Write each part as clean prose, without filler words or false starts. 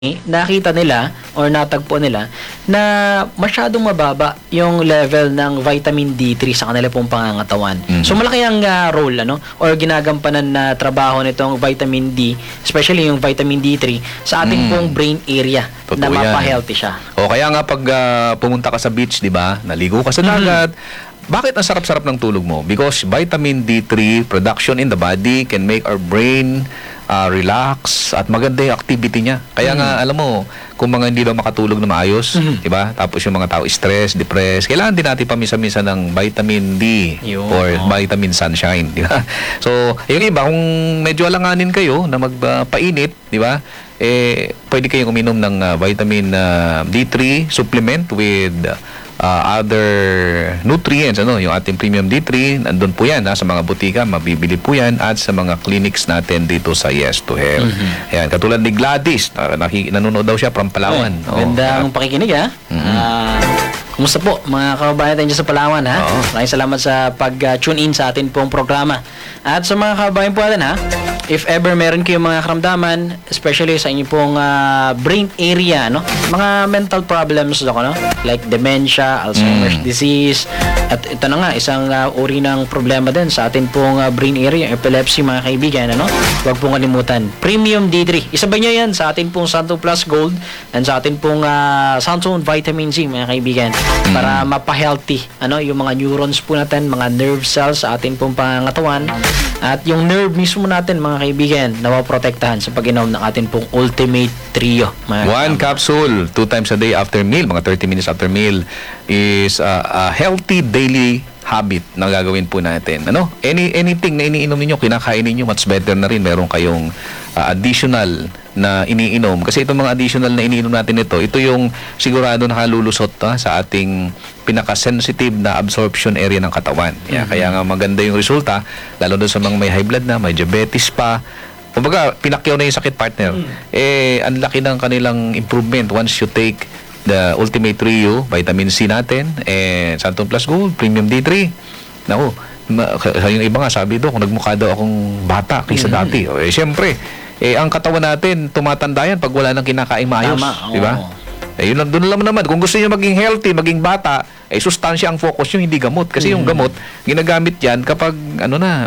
nakita nila or natagpo nila na masyadong mababa yung level ng vitamin D3 sa kanila pong pangangatawan. So malaki ang role or ginagampanan na trabaho nitong vitamin D, especially yung vitamin D3 sa ating pong brain area. Totoo na yan. mapa-healthy siya. O kaya nga pag pumunta ka sa beach, 'di ba? Naligo ka sa dagat. Bakit ang sarap-sarap ng tulog mo? Because vitamin D3 production in the body can make our brain relax at maganda yung activity niya. Kaya nga, alam mo, kung mga hindi daw makatulog na maayos, di ba? Tapos yung mga tao stress, depressed, kailangan din natin pamisa-misa ng vitamin D or vitamin sunshine, di ba? So, yung iba, kung medyo alanganin kayo na magpainit, di ba? Pwede kayong uminom ng vitamin D3 supplement with other nutrients, yung ating premium D3, nandun po yan, sa mga butika, mabibili po yan, at sa mga clinics natin dito sa Yes to Health. Ayan, katulad ni Gladys, nanonood daw siya from Palawan. Ganda ang pakikinig, ha? Kumusta po, mga kababayan tayo dyan sa Palawan, ha? Maraming salamat sa pag-tune in sa atin pong programa. At sa mga kababayan po natin, ha? If ever meron kayong mga karamdaman, especially sa inyong pong brain area, mga mental problems, like dementia, Alzheimer's disease, at ito na nga, isang uri ng problema din sa atin pong brain area, epilepsy, mga kaibigan, huwag pong kalimutan. Premium D3. Isabay nyo yan sa atin pong Santo Plus Gold and sa atin pong Santo Vitamin C, mga kaibigan, para mapa-healthy, yung mga neurons po natin, mga nerve cells sa atin pong pangangatawan, at yung nerve mismo natin, mga kaibigan, nawaprotektahan sa pag-inom ng atin pong Ultimate Trio. One capsule, 2 times a day after meal, mga 30 minutes after meal, is a healthy daily habit na gagawin po natin. Anything na iniinom ninyo, kinakain ninyo, much better na rin. Meron kayong additional na iniinom. Kasi itong mga additional na iniinom natin ito yung sigurado nakalulusot sa ating pinaka-sensitive na absorption area ng katawan. Kaya nga maganda yung resulta, lalo doon sa mga may high blood na, may diabetes pa. Kumbaga, pinakyaw na yung sakit, partner. Ang laki ng kanilang improvement once you take the Ultimate Trio, Vitamin C natin, and Santon Plus Gold, Premium D3. Naku, yung iba nga sabi doon, kung nagmukha daw akong bata kaysa dati. Siyempre, ang katawan natin, tumatanda yan pag wala nang kinakain maayos. Di ba? Yun lang, doon lang naman. Kung gusto niyo maging healthy, maging bata, sustansya ang focus nyo, hindi gamot. Kasi yung gamot, ginagamit yan kapag, ano na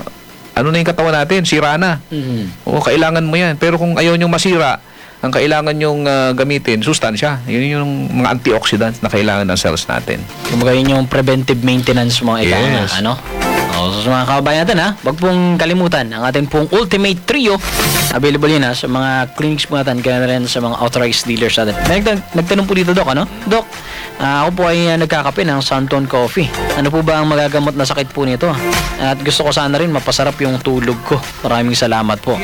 yung katawan natin, sira na. Kailangan mo yan. Pero kung ayaw nyo masira, ang kailangan yung gamitin, sustansya. Yun yung mga antioxidants na kailangan ng cells natin. Kumbaga yun yung preventive maintenance mo. Yes. So, sa mga kababayan natin, huwag pong kalimutan ang ating pong Ultimate Trio. Available yun sa mga clinics po natin, kaya na rin sa mga authorized dealers natin. Nagtanong po dito, Doc, Doc, ako po ay nagkakape ng Santon Coffee. Ano po ba ang magagamot na sakit po nito? At gusto ko sana rin mapasarap yung tulog ko. Maraming salamat po.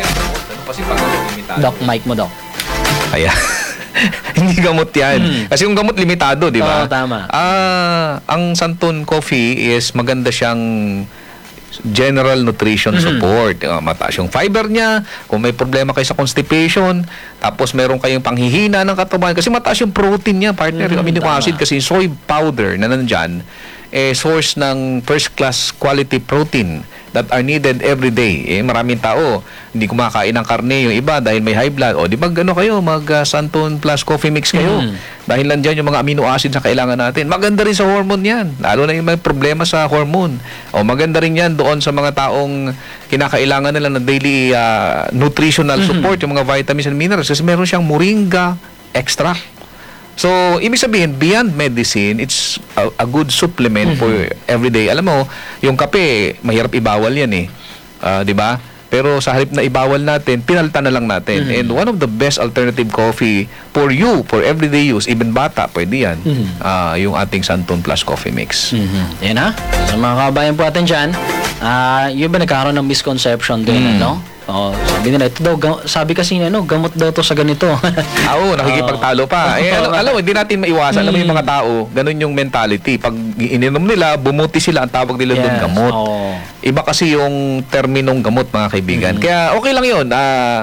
Doc, mic mo, Doc. Kaya hindi gamot yan. Kasi yung gamot limitado, di ba? Tama. Ang Santon Coffee is maganda siyang general nutrition support. Mataas yung fiber niya. Kung may problema kayo sa constipation, tapos meron kayong panghihina ng katawan. Kasi mataas yung protein niya, partner. Yung amino acid, kasi soy powder na nandyan, source ng first class quality protein that are needed every day. Maraming tao hindi kumakain ng karne, yung iba dahil may high blood. Di ba kayo, Santon Plus Coffee Mix kayo. Dahil nandiyan yung mga amino acids na kailangan natin. Maganda rin sa hormone yan. Lalo na yung may problema sa hormone. Maganda rin yan doon sa mga taong kinakailangan nila ng daily nutritional support, yung mga vitamins and minerals. Kasi meron siyang moringa extract. So, ibig sabihin, beyond medicine, it's a good supplement for everyday. Alam mo, yung kape, mahirap ibawal yan di ba? Pero sa halip na ibawal natin, pinalitan na lang natin. And one of the best alternative coffee for you, for everyday use, even bata, pwede yan, yung ating Santon Plus Coffee Mix. Yan sa mga kabayan po natin dyan, yung ba nagkakaroon ng misconception din, sabi nila, ito daw, sabi kasi gamot daw to sa ganito. Nakikipagtalo pa. Alam mo, hindi natin maiwasan. Alam mo yung mga tao, ganun yung mentality. Pag ininom nila, bumuti sila, ang tawag nila doon gamot. Iba kasi yung terminong gamot, mga kaibigan. Kaya okay lang yun.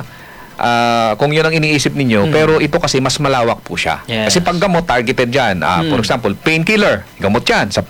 Kung yun ang iniisip ninyo, pero ito kasi mas malawak po siya. Kasi pag gamot, targeted dyan. For example, painkiller, gamot yan sa pain.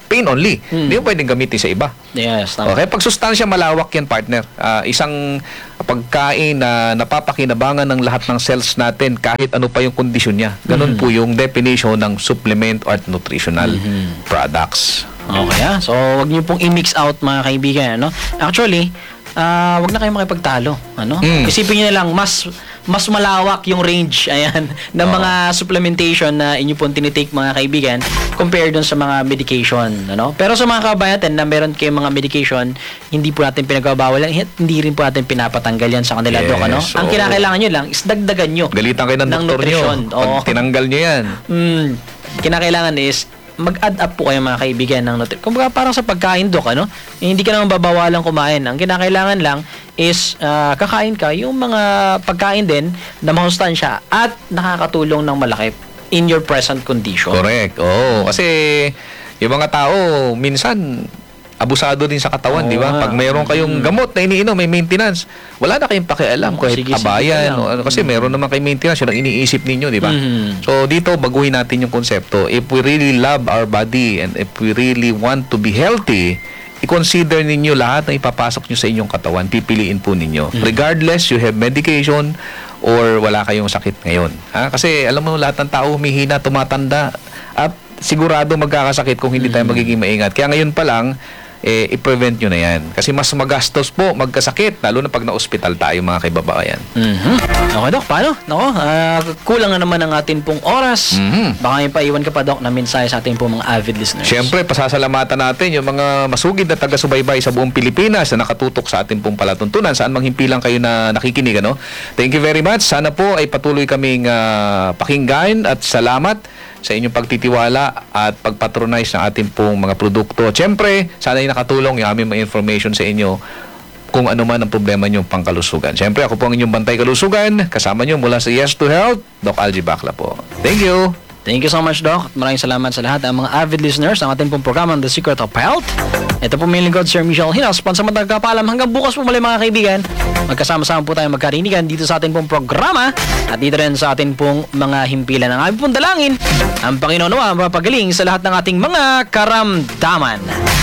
pain only. Hindi mo pwedeng gamitin sa iba. Yes, tama. Okay, pag sustansya, malawak yan, partner. Isang pagkain na napapakinabangan ng lahat ng cells natin kahit ano pa yung kondisyon niya. Ganun po yung definition ng supplement at nutritional products. Okay, so wag niyo pong i-mix out, mga kaibigan, ano? Actually, wag na kayong makipagtalo, ano? Isipin niyo na lang, mas malawak yung range, ayan, ng mga supplementation na inyo pong tinitake, mga kaibigan, compared dun sa mga medication, ano? Pero sa mga kabayan natin na meron kayong mga medication, hindi po natin pinagbabawalan, hindi rin po natin pinapatanggal yan sa kanila, Yes, Dok, ano? Ang oo. kinakailangan nyo lang is dagdagan nyo Galitan kayo ng doktor nyo nutrition. pag tinanggal nyo yan. Kinakailangan is mag-add up po kayo, mga kaibigan, ng nutrition. Kumbaga parang sa pagkain, Dok, ano? Hindi ka naman babawalan kumain. Ang kinakailangan lang is kakain ka yung mga pagkain din na mahustansya at nakakatulong ng malaki in your present condition. Correct. Oo, kasi yung mga tao minsan abusado din sa katawan, Oo di ba? nga. Pag mayroon kayong gamot na iniinom, may maintenance, wala na kayong pakialam kahit sige, abayan sige o ano, kasi meron naman kayong maintenance, yun ang iniisip ninyo, di ba? So dito baguhin natin yung konsepto. If we really love our body and if we really want to be healthy, i-consider ninyo lahat na ipapasok nyo sa inyong katawan, pipiliin po ninyo. Regardless you have medication or wala kayong sakit ngayon. Ha? Kasi alam mo, lahat ng tao humihina, tumatanda at sigurado magkakasakit kung hindi tayo magiging maingat. Kaya ngayon pa lang, i-prevent nyo na yan. Kasi mas magastos po magkasakit, lalo na pag na-hospital tayo, mga kaibabayan. Okay, Dok, paano? Nako, kulang na naman ang atin pong oras. Baka may paiwan ka pa, Dok, na mensahe sa ating pong mga avid listeners. Siyempre, pasasalamatan natin yung mga masugid na taga-subaybay sa buong Pilipinas na nakatutok sa ating pong palatuntunan. Saan mang himpilang kayo na nakikinig, ano? Thank you very much. Sana po ay patuloy kaming pakinggan at salamat sa inyong pagtitiwala at pagpatronize ng ating pong mga produkto. Siyempre, sana ay nakatulong yung aming mga information sa inyo kung ano man ang problema nyo pangkalusugan. Siyempre, ako po ang inyong bantay kalusugan. Kasama nyo mula sa Yes to Health, Doc Algie Bacla po. Thank you! Thank you so much, Doc. Maraming salamat sa lahat ng mga avid listeners ng ating pong programa The Secret of Health. Ito po may lingkod, Sir Michelle Hinas. Pansamantang kapalam hanggang bukas po muli, mga kaibigan. Magkasama-sama po tayo magkarinigan dito sa ating pong programa at dito rin sa ating pong mga himpilan ng aming pong dalangin. Ang Panginoon nawa mapagaling sa lahat ng ating mga karamdaman.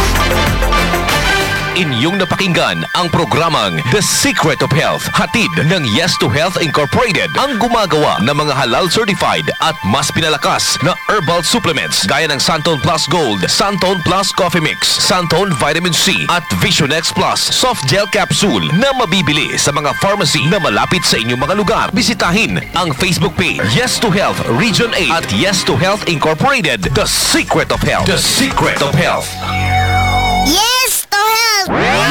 Inyong napakinggan ang programang The Secret of Health, hatid ng Yes to Health Incorporated, ang gumagawa ng mga halal certified at mas pinalakas na herbal supplements gaya ng Santon Plus Gold, Santon Plus Coffee Mix, Santon Vitamin C at Visionex Plus Soft Gel Capsule na mabibili sa mga pharmacy na malapit sa inyong mga lugar. Bisitahin ang Facebook page Yes to Health Region 8 at Yes to Health Incorporated, The Secret of Health. The Secret of Health. Yes to help!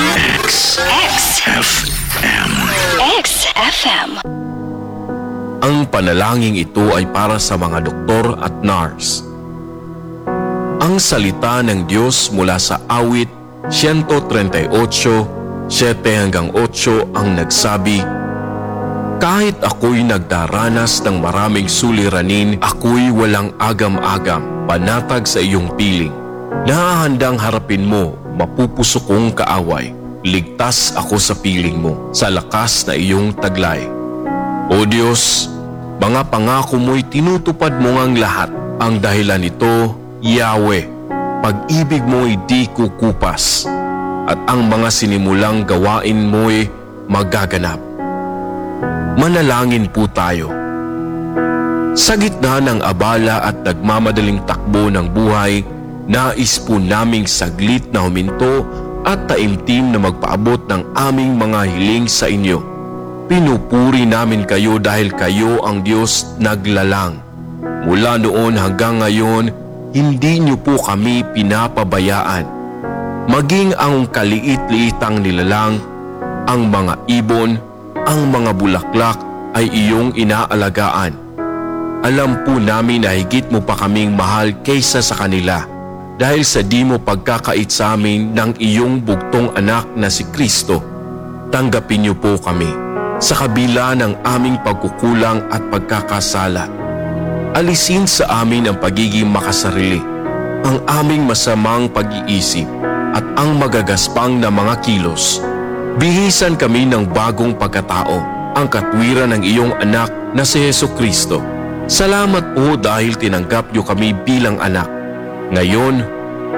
XFM. Ang panalangin ito ay para sa mga doktor at nurse. Ang salita ng Diyos mula sa awit 138, 7-8 ang nagsabi, kahit ako'y nagdaranas ng maraming suliranin, ako'y walang agam-agam, panatag sa iyong piling. Nahahandang harapin mo, mapupusok kong kaaway. Ligtas ako sa piling mo, sa lakas na iyong taglay. O Diyos, mga pangako mo'y tinutupad mo ngang lahat. Ang dahilan nito, Yahweh, pag-ibig mo'y di kukupas, at ang mga sinimulang gawain mo'y magaganap. Manalangin po tayo. Sa gitna ng abala at nagmamadaling takbo ng buhay, nais po naming saglit na huminto at taimtim na magpaabot ng aming mga hiling sa inyo. Pinupuri namin kayo dahil kayo ang Diyos naglalang. Mula noon hanggang ngayon, hindi niyo po kami pinapabayaan. Maging ang kaliit-liitang nilalang, ang mga ibon, ang mga bulaklak ay iyong inaalagaan. Alam po namin na higit mo pa kaming mahal kaysa sa kanila. Dahil sa di mo pagkakait sa amin ng iyong bugtong anak na si Kristo, tanggapin niyo po kami sa kabila ng aming pagkukulang at pagkakasala. Alisin sa amin ang pagiging makasarili, ang aming masamang pag-iisip at ang magagaspang na mga kilos. Bihisan kami ng bagong pagkatao, ang katwiran ng iyong anak na si Jesucristo. Salamat po dahil tinanggap niyo kami bilang anak. Ngayon,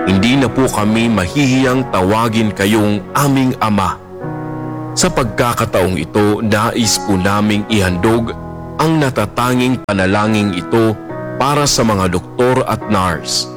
Hindi na po kami mahihiyang tawagin kayong aming Ama. Sa pagkakataong ito, nais po naming ihandog ang natatanging panalangin ito para sa mga doktor at nurse.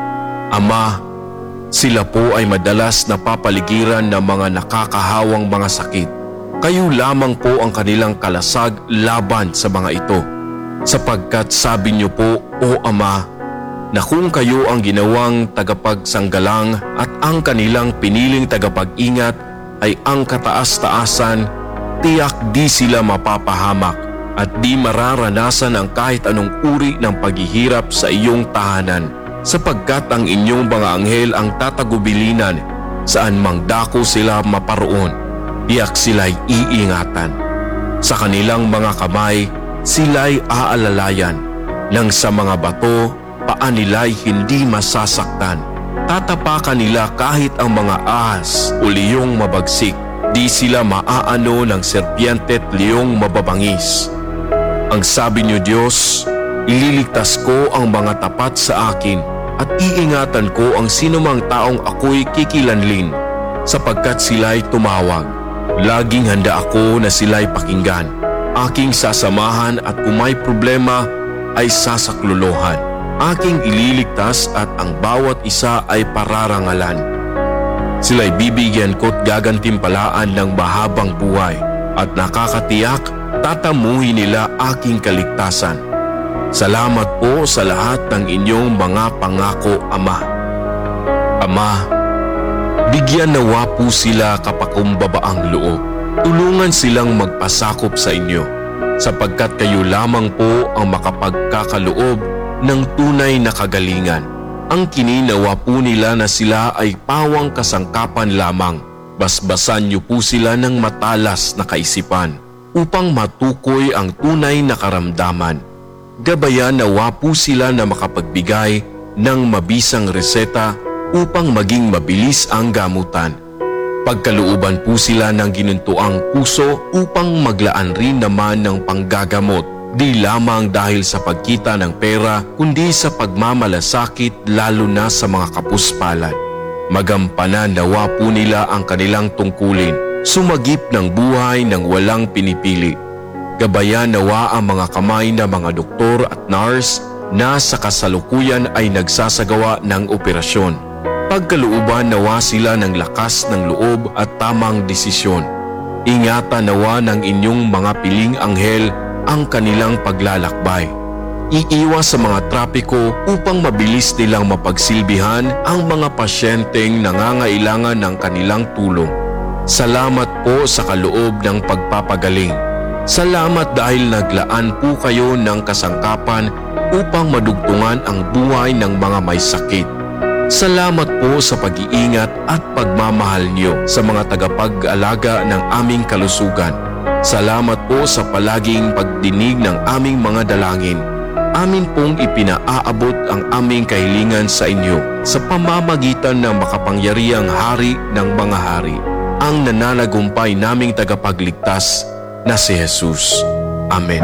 Ama, sila po ay madalas napapaligiran ng mga nakakahawang mga sakit. Kayo lamang po ang kanilang kalasag laban sa mga ito. Sapagkat sabi niyo po, O Ama, na kung kayo ang ginawang tagapagsanggalang at ang kanilang piniling tagapag-ingat ay ang kataas-taasan, tiyak di sila mapapahamak at di mararanasan ang kahit anong uri ng paghihirap sa iyong tahanan, sapagkat ang inyong mga anghel ang tatagubilinan saan mang dako sila maparoon, tiyak sila'y iingatan. Sa kanilang mga kamay, sila'y aalalayan, nang sa mga bato, paa nila'y hindi masasaktan. Tatapakan nila kahit ang mga ahas o liyong mabagsik, di sila maaano ng serpiente at liyong mababangis. Ang sabi niyo, Diyos, ililigtas ko ang mga tapat sa akin at iingatan ko ang sinumang taong ako'y kikilanlin, sapagkat sila'y tumawag. Laging handa ako na sila'y pakinggan. Aking sasamahan at kung may problema ay sasaklolohan. Aking ililigtas at ang bawat isa ay pararangalan. Sila'y bibigyan ko't gagantimpalaan ng mahabang buhay at nakakatiyak tatamuhin nila aking kaligtasan. Salamat po sa lahat ng inyong mga pangako, Ama. Ama, bigyan nawa po sila kapakumbabaang loob. Tulungan silang magpasakop sa inyo, sapagkat kayo lamang po ang makapagkakaloob ng tunay na kagalingan. Ang kininawa po nila na sila ay pawang kasangkapan lamang. Basbasan niyo po sila ng matalas na kaisipan upang matukoy ang tunay na karamdaman. Gabayan nawa po sila na makapagbigay ng mabisang reseta upang maging mabilis ang gamutan. Pagkalooban po sila ng ginuntuang puso upang maglaan rin naman ng panggagamot, di lamang dahil sa pagkita ng pera kundi sa pagmamalasakit lalo na sa mga kapuspalad. Magampanan nawa po nila ang kanilang tungkulin, sumagip ng buhay ng walang pinipili. Gabayan nawa ang mga kamay ng mga doktor at nurse na sa kasalukuyan ay nagsasagawa ng operasyon. Pagkalooban nawa sila ng lakas ng loob at tamang desisyon. Ingatan nawa ng inyong mga piling anghel ang kanilang paglalakbay. Iiwas sa mga trapiko upang mabilis nilang mapagsilbihan ang mga pasyenteng nangangailangan ng kanilang tulong. Salamat po sa kaloob ng pagpapagaling. Salamat dahil naglaan po kayo ng kasangkapan upang madugtungan ang buhay ng mga may sakit. Salamat po sa pag-iingat at pagmamahal niyo sa mga tagapag-alaga ng aming kalusugan. Salamat po sa palaging pagdinig ng aming mga dalangin. Amin pong ipinaaabot ang aming kahilingan sa inyo sa pamamagitan ng makapangyarihang Hari ng mga hari, ang nananagumpay naming tagapagligtas na si Jesus. Amen.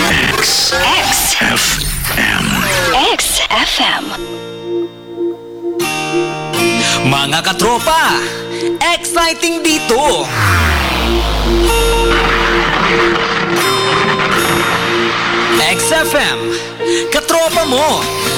XFM. Mga katropa, exciting dito! XFM, katropa mo,